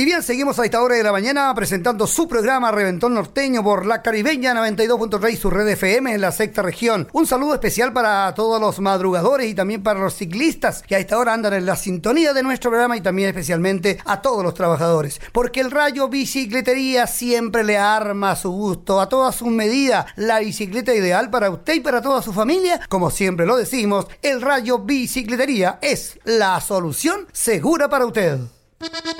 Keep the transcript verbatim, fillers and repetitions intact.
Y bien, seguimos a esta hora de la mañana presentando su programa Reventón Norteño por La Caribeña noventa y dos punto tres, su red F M en la sexta región. Un saludo especial para todos los madrugadores y también para los ciclistas que a esta hora andan en la sintonía de nuestro programa, y también especialmente a todos los trabajadores, porque el Rayo Bicicletería siempre le arma a su gusto, a todas sus medidas, la bicicleta ideal para usted y para toda su familia. Como siempre lo decimos, el Rayo Bicicletería es la solución segura para usted.